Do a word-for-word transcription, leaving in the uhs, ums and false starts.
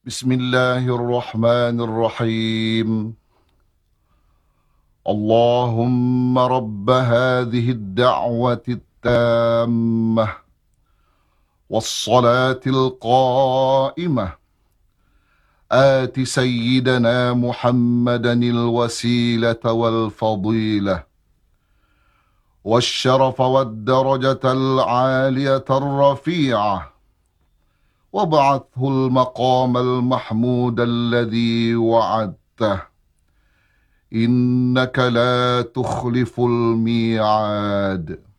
بسم الله الرحمن الرحيم. اللهم رب هذه الدعوة التامة والصلاة القائمة آت سيدنا محمدا الوسيلة والفضيلة والشرف والدرجة العالية الرفيعة، وابعثه المقام المحمود الذي وعدته، إنك لا تخلف الميعاد.